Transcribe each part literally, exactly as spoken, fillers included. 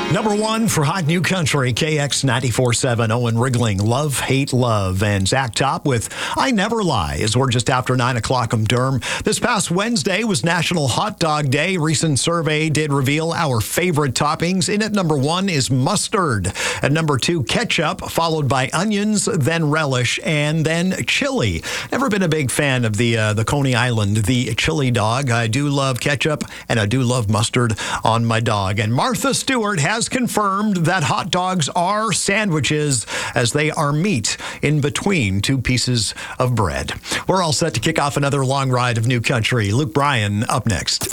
Number one for Hot New Country, K X ninety-four point seven, Owen Rigling, Love, Hate, Love. And Zach Top with I Never Lie as we're just after nine o'clock on Durham. This past Wednesday was National Hot Dog Day. Recent survey did reveal our favorite toppings. In at number one is mustard. At number two, ketchup, followed by onions, then relish, and then chili. Never been a big fan of the, uh, the Coney Island, the chili dog. I do love ketchup, and I do love mustard on my dog. And Martha Stewart has confirmed that hot dogs are sandwiches as they are meat in between two pieces of bread. We're all set to kick off another long ride of New Country. Luke Bryan up next.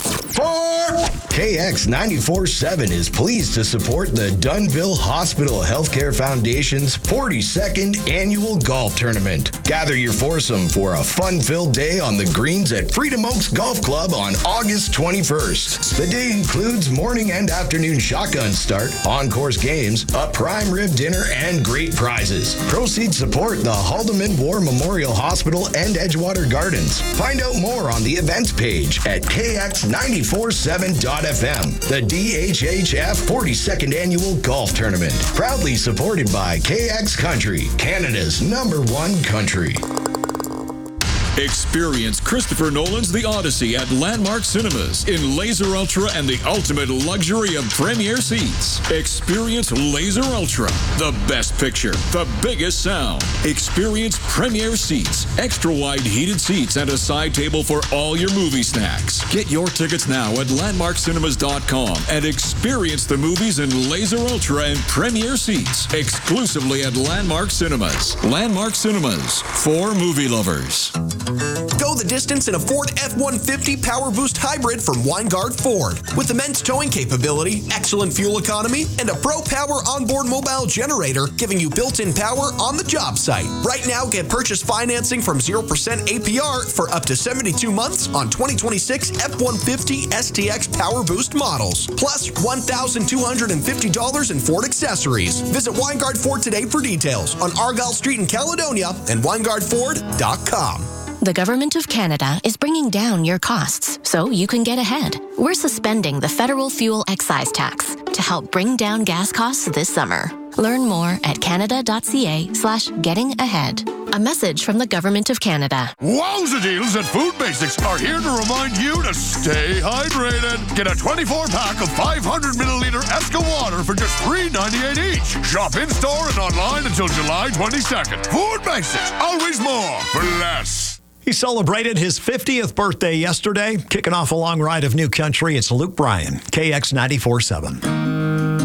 K X ninety-four point seven is pleased to support the Dunnville Hospital Healthcare Foundation's forty-second annual golf tournament. Gather your foursome for a fun-filled day on the greens at Freedom Oaks Golf Club on August twenty-first. The day includes morning and afternoon shotgun start, on-course games, a prime rib dinner, and great prizes. Proceeds support the Haldeman War Memorial Hospital and Edgewater Gardens. Find out more on the events page at K X ninety-four point seven dot F M. The D H H F forty-second Annual Golf Tournament. Proudly supported by K X Country, Canada's number one country. Experience Christopher Nolan's The Odyssey at Landmark Cinemas in Laser Ultra and the ultimate luxury of premier seats. Experience Laser Ultra, the best picture, the biggest sound. Experience premier seats, extra wide heated seats, and a side table for all your movie snacks. Get your tickets now at landmark cinemas dot com and experience the movies in Laser Ultra and premier seats exclusively at Landmark Cinemas. Landmark Cinemas, for movie lovers. Go the distance in a Ford F one fifty Power Boost Hybrid from Weingart Ford. With immense towing capability, excellent fuel economy, and a Pro Power onboard mobile generator giving you built-in power on the job site. Right now, get purchase financing from zero percent A P R for up to seventy-two months on twenty twenty-six F one fifty S T X Power Boost models, plus one thousand two hundred fifty dollars in Ford accessories. Visit Weingart Ford today for details on Argyle Street in Caledonia and weingart ford dot com. The Government of Canada is bringing down your costs so you can get ahead. We're suspending the federal fuel excise tax to help bring down gas costs this summer. Learn more at canada.ca slash getting ahead. A message from the Government of Canada. Wowza deals at Food Basics are here to remind you to stay hydrated. Get a twenty-four pack of five hundred milliliter Esca water for just three ninety-eight each. Shop in-store and online until July twenty-second. Food Basics, always more for less. He celebrated his fiftieth birthday yesterday, kicking off a long ride of New Country. It's Luke Bryan, K X ninety-four point seven.